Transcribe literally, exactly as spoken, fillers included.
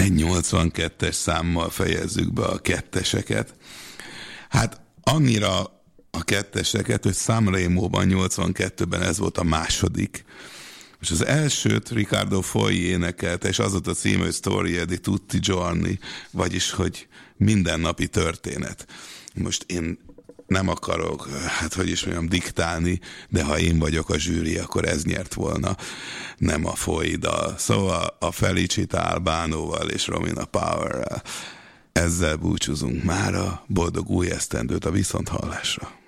egy nyolcvankettes számmal fejezzük be a ketteseket. Hát annyira a ketteseket, hogy Sanremóban nyolcvankettőben ez volt a második. És az elsőt Riccardo Fogli énekelte, és az volt a cím, hogy Storia di tutti giorni, vagyis, hogy mindennapi történet. Most én nem akarok, hát hogy is mondjam, diktálni, de ha én vagyok a zsűri, akkor ez nyert volna, nem a Fogli dal. Szóval a Felicita Albánóval és Romina Powerrel ezzel búcsúzunk mára, boldog új esztendőt a viszonthallásra.